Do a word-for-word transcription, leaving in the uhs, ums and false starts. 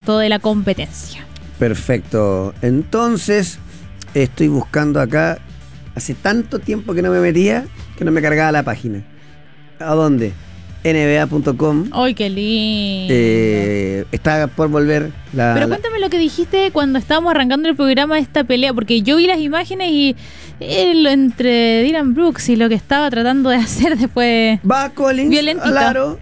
resto de la competencia. Perfecto. Entonces, estoy buscando acá. Hace tanto tiempo que no me metía que no me cargaba la página. ¿A dónde? N B A punto com. ¡Ay, qué lindo! Eh, está por volver la... Pero la- cuéntame lo que dijiste cuando estábamos arrancando el programa de esta pelea, porque yo vi las imágenes y él, entre Dylan Brooks y lo que estaba tratando de hacer después... Va Collins Violentito. al aro.